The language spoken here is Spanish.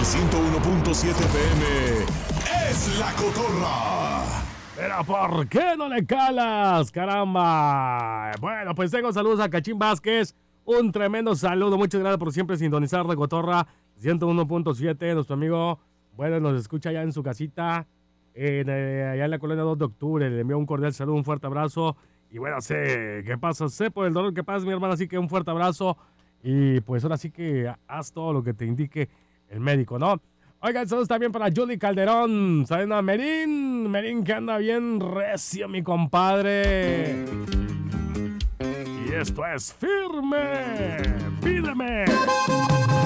el 101.7 FM es La Cotorra. Pero ¿por qué no le calas, caramba? Bueno, pues tengo saludos a Cachín Vázquez. Un tremendo saludo. Muchas gracias por siempre sintonizar La Cotorra 101.7. Nuestro amigo, bueno, nos escucha allá en su casita, allá en la colonia 2 de octubre. Le envío un cordial saludo, un fuerte abrazo. Y bueno, sé qué pasa, sé por el dolor que pasa, mi hermana, así que un fuerte abrazo. Y pues ahora sí que haz todo lo que te indique el médico, ¿no? Oigan, saludos también para Judy Calderón. Saludos a Merín que anda bien recio, mi compadre. Y esto es Firme, pídeme.